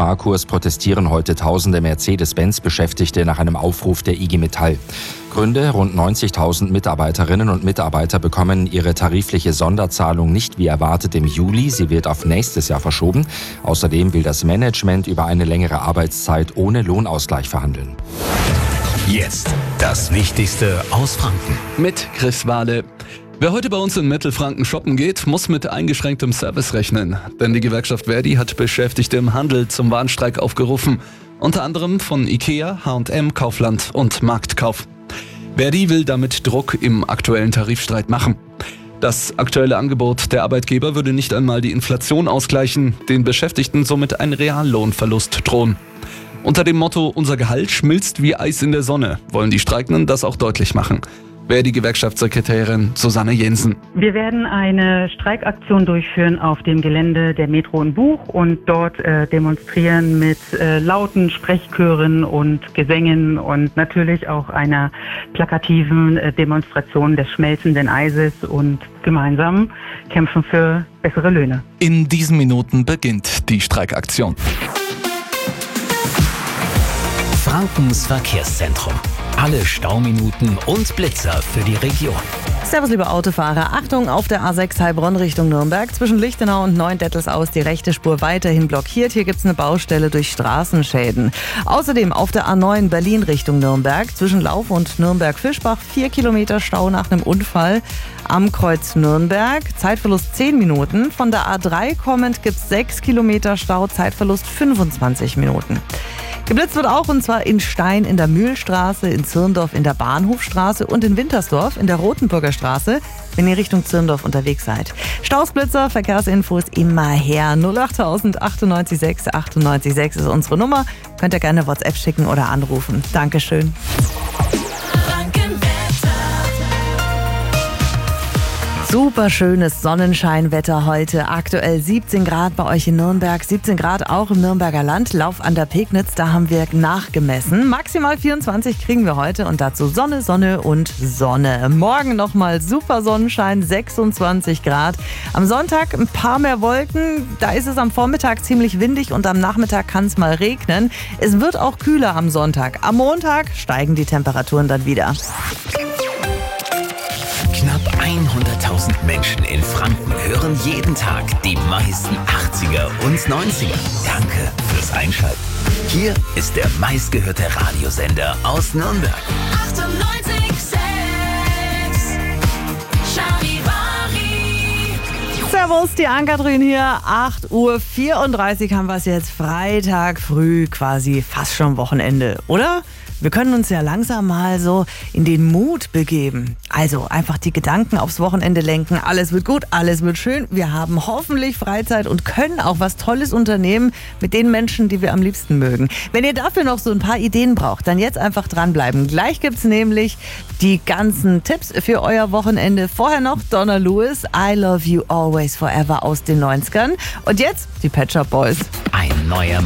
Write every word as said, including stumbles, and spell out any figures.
Sparkurs protestieren heute tausende Mercedes-Benz-Beschäftigte nach einem Aufruf der I G Metall. Gründe: rund neunzigtausend Mitarbeiterinnen und Mitarbeiter bekommen ihre tarifliche Sonderzahlung nicht wie erwartet im Juli. Sie wird auf nächstes Jahr verschoben. Außerdem will das Management über eine längere Arbeitszeit ohne Lohnausgleich verhandeln. Jetzt das Wichtigste aus Franken. Mit Chris Wahle. Wer heute bei uns in Mittelfranken shoppen geht, muss mit eingeschränktem Service rechnen. Denn die Gewerkschaft Verdi hat Beschäftigte im Handel zum Warnstreik aufgerufen. Unter anderem von Ikea, H und M, Kaufland und Marktkauf. Verdi will damit Druck im aktuellen Tarifstreit machen. Das aktuelle Angebot der Arbeitgeber würde nicht einmal die Inflation ausgleichen, den Beschäftigten somit ein Reallohnverlust drohen. Unter dem Motto „Unser Gehalt schmilzt wie Eis in der Sonne" wollen die Streikenden das auch deutlich machen. Verdi-Gewerkschaftssekretärin Susanne Jensen. Wir werden eine Streikaktion durchführen auf dem Gelände der Metro in Buch und dort äh, demonstrieren mit äh, lauten Sprechchören und Gesängen und natürlich auch einer plakativen äh, Demonstration des schmelzenden Eises und gemeinsam kämpfen für bessere Löhne. In diesen Minuten beginnt die Streikaktion. Frankens Verkehrszentrum. Alle Stauminuten und Blitzer für die Region. Servus, liebe Autofahrer. Achtung, auf der A sechs Heilbronn Richtung Nürnberg. Zwischen Lichtenau und Neuendettelsau ist die rechte Spur weiterhin blockiert. Hier gibt es eine Baustelle durch Straßenschäden. Außerdem auf der A neun Berlin Richtung Nürnberg. Zwischen Lauf und Nürnberg-Fischbach vier Kilometer Stau nach einem Unfall am Kreuz Nürnberg. Zeitverlust zehn Minuten. Von der A drei kommend gibt es sechs Kilometer Stau. Zeitverlust fünfundzwanzig Minuten. Geblitzt wird auch, und zwar in Stein in der Mühlstraße, in Zirndorf in der Bahnhofstraße und in Wintersdorf in der Rotenburger Straße, wenn ihr Richtung Zirndorf unterwegs seid. Stausblitzer, Verkehrsinfos immer her. null acht tausend achtundneunzig sechs achtundneunzig sechs ist unsere Nummer. Könnt ihr gerne WhatsApp schicken oder anrufen. Dankeschön. Super schönes Sonnenscheinwetter heute. Aktuell siebzehn Grad bei euch in Nürnberg, siebzehn Grad auch im Nürnberger Land. Lauf an der Pegnitz, da haben wir nachgemessen. Maximal vierundzwanzig kriegen wir heute und dazu Sonne, Sonne und Sonne. Morgen nochmal super Sonnenschein, sechsundzwanzig Grad. Am Sonntag ein paar mehr Wolken. Da ist es am Vormittag ziemlich windig und am Nachmittag kann es mal regnen. Es wird auch kühler am Sonntag. Am Montag steigen die Temperaturen dann wieder. Knapp hunderttausend Menschen in Franken hören jeden Tag die meisten achtziger und neunziger. Danke fürs Einschalten. Hier ist der meistgehörte Radiosender aus Nürnberg. achtundneunzig sechs Charivari. Servus, die Ann-Kathrin hier. acht Uhr vierunddreißig haben wir es jetzt. Freitag früh, quasi fast schon Wochenende, oder? Wir können uns ja langsam mal so in den Mut begeben. Also einfach die Gedanken aufs Wochenende lenken. Alles wird gut, alles wird schön. Wir haben hoffentlich Freizeit und können auch was Tolles unternehmen mit den Menschen, die wir am liebsten mögen. Wenn ihr dafür noch so ein paar Ideen braucht, dann jetzt einfach dranbleiben. Gleich gibt's nämlich die ganzen Tipps für euer Wochenende. Vorher noch Donna Lewis, I Love You Always Forever aus den neunzigern. Und jetzt die Pet Shop Boys. Ein neuer